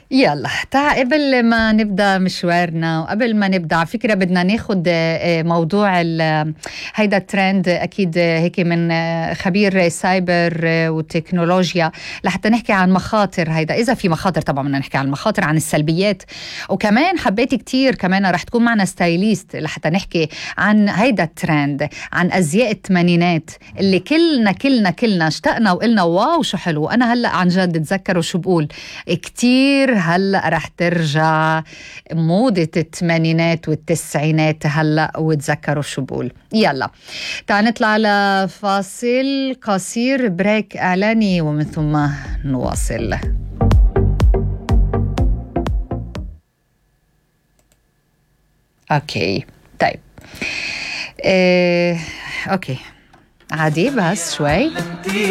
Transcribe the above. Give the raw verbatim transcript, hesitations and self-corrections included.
يلا تا قبل ما نبدأ مشوارنا وقبل ما نبدأ على فكرة بدنا ناخد موضوع هيدا الترند أكيد هيك من خبير سايبر والتكنولوجيا لحتى نحكي عن مخاطر هيدا، إذا في مخاطر طبعا بدنا نحكي عن المخاطر، عن السلبيات. وكمان حبيت كتير كمان رح تكون معنا ستايليست لحتى نحكي عن هيدا الترند، عن أزياء الثمانينات اللي كلنا كلنا كلنا اشتقنا وقلنا واو شو حلو. أنا هلأ عن جد تذكروا شو بقول كتير هلأ رح ترجع موضة الثمانينات والتسعينات هلأ وتذكروا شو بقول. يلا تعال نطلع على فاصل قصير، بريك إعلاني، ومن ثم نواصل. أوكي طيب إيه، أوكي عادي بس شوي.